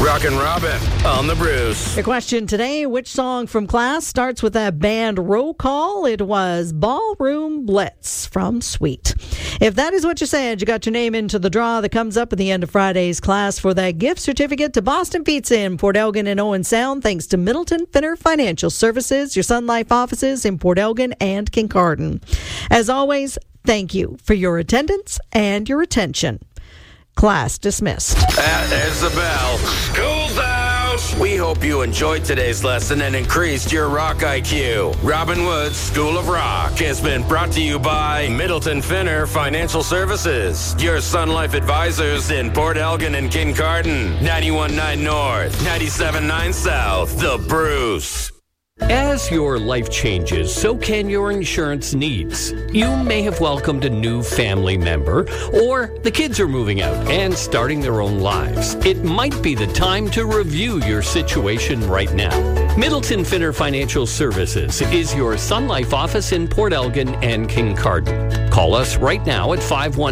Rockin' Robin on the Bruce. The question today, which song from Class starts with that band roll call? It was Ballroom Blitz from Sweet. If that is what you said, you got your name into the draw that comes up at the end of Friday's class for that gift certificate to Boston Pizza in Port Elgin and Owen Sound, thanks to Middleton Finner Financial Services, your Sun Life offices in Port Elgin and Kincardine. As always, thank you for your attendance and your attention. Class dismissed. There's the bell. School's out! We hope you enjoyed today's lesson and increased your rock IQ. Robin Wood's School of Rock has been brought to you by Middleton Finner Financial Services, your Sun Life advisors in Port Elgin and Kincardine. 91.9 North, 97.9 South, The Bruce. As your life changes, so can your insurance needs. You may have welcomed a new family member, or the kids are moving out and starting their own lives. It might be the time to review your situation right now. Middleton Finner Financial Services is your Sun Life office in Port Elgin and Kincardine. Call us right now at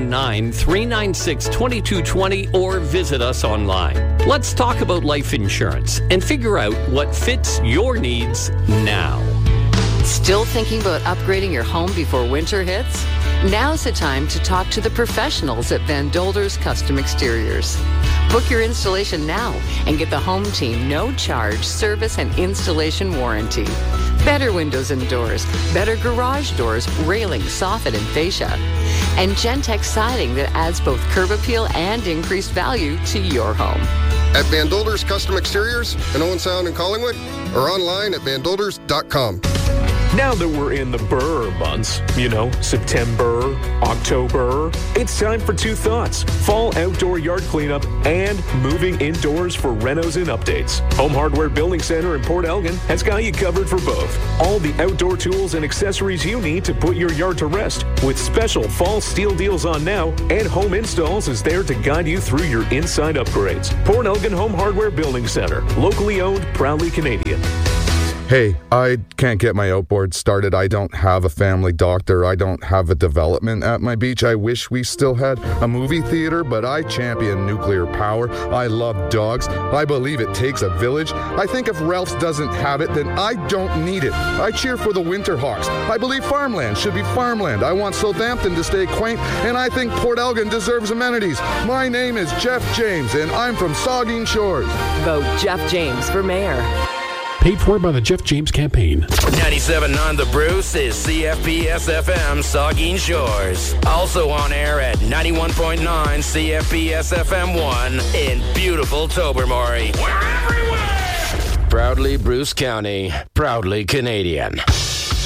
519-396-2220 or visit us online. Let's talk about life insurance and figure out what fits your needs now. Still thinking about upgrading your home before winter hits? Now's the time to talk to the professionals at Van Dolder's Custom Exteriors. Book your installation now and get the home team no-charge service and installation warranty. Better windows and doors, better garage doors, railings, soffit and fascia, and Gentex siding that adds both curb appeal and increased value to your home. At Van Dolder's Custom Exteriors in Owen Sound and Collingwood, or online at vandolders.com. Now that we're in the burr months, September, October, it's time for two thoughts: fall outdoor yard cleanup and moving indoors for renos and updates. Home Hardware Building Center in Port Elgin has got you covered for both. All the outdoor tools and accessories you need to put your yard to rest, with special fall steel deals on now, and Home Installs is there to guide you through your inside upgrades. Port Elgin Home Hardware Building Center, locally owned, proudly Canadian. Hey, I can't get my outboard started. I don't have a family doctor. I don't have a development at my beach. I wish we still had a movie theater, but I champion nuclear power. I love dogs. I believe it takes a village. I think if Ralph's doesn't have it, then I don't need it. I cheer for the Winterhawks. I believe farmland should be farmland. I want Southampton to stay quaint, and I think Port Elgin deserves amenities. My name is Jeff James, and I'm from Saugeen Shores. Vote Jeff James for mayor. Paid for by the Jeff James campaign. 97.9 The Bruce is CFPS FM Saugeen Shores. Also on air at 91.9 CFPS FM 1 in beautiful Tobermory. We're everywhere! Proudly Bruce County, proudly Canadian.